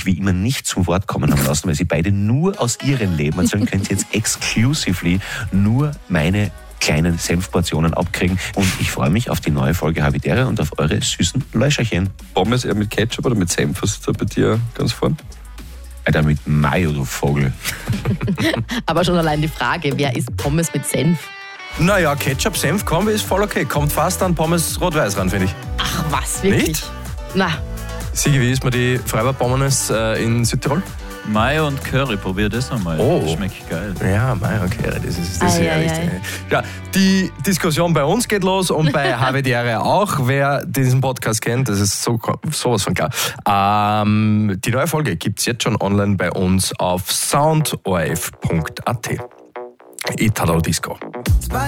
mich wie immer nicht zum Wort kommen haben lassen, weil sie beide nur aus ihrem Leben erzählen, können sie jetzt exclusively nur meine kleinen Senfportionen abkriegen. Und ich freue mich auf die neue Folge Habitäre und auf eure süßen Läuscherchen. Pommes eher mit Ketchup oder mit Senf? Was ist da bei dir ganz vorn? Alter, mit Mayo, du Vogel. Aber schon allein die Frage, wer isst Pommes mit Senf? Naja, Ketchup-Senf-Kombi ist voll okay. Kommt fast an Pommes rot-weiß ran, finde ich. Ach was, wirklich? Nicht? Na, Sigi, wie isst man die Freiburg-Pommes in Südtirol? Mayo und Curry, probier das einmal. Oh. Das schmeckt geil. Ja, Mayo und Curry, das ist Ei, ja ei, richtig. ei. Ja, die Diskussion bei uns geht los und bei Habitäre auch. Wer diesen Podcast kennt, das ist sowas von klar. Die neue Folge gibt es jetzt schon online bei uns auf soundorf.at. Italo Disco.